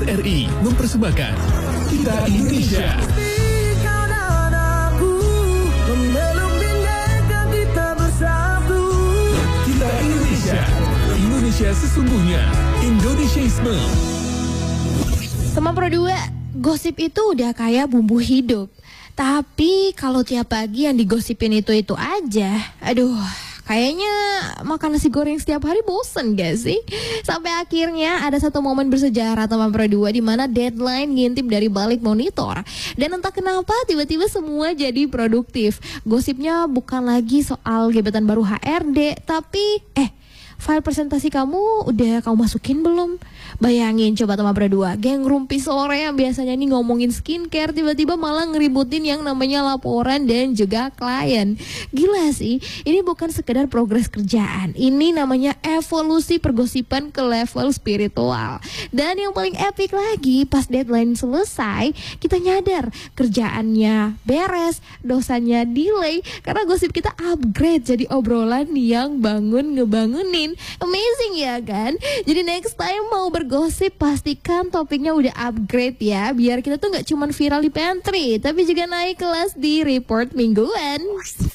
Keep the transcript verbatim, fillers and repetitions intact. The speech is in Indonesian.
R R I mempersembahkan Kita Indonesia. Kita Indonesia. Indonesia sesungguhnya. Indonesiaisme. Teman Pro dua, gosip itu udah kayak bumbu hidup. Tapi kalau tiap pagi yang digosipin itu-itu aja, aduh, kayaknya makan nasi goreng setiap hari bosen gak sih? Sampai akhirnya ada satu momen bersejarah teman Pro dua di mana Deadline ngintip dari balik monitor. Dan entah kenapa tiba-tiba semua jadi produktif. Gosipnya bukan lagi soal gebetan baru H R D, tapi eh file presentasi kamu udah kamu masukin belum? Bayangin coba teman Pro dua, geng rumpi sore yang biasanya nih ngomongin skincare tiba-tiba malah ngeributin yang namanya laporan dan juga klien. Gila sih, ini bukan sekedar progres kerjaan, ini namanya evolusi pergosipan ke level spiritual. Dan yang paling epic lagi, pas deadline selesai, kita nyadar kerjaannya beres, dosanya delay, karena gosip kita upgrade jadi obrolan yang bangun ngebangunin. Amazing ya kan? Jadi next time mau bergosip pastikan topiknya udah upgrade ya, biar kita tuh nggak cuma viral di pantry tapi juga naik kelas di report mingguan.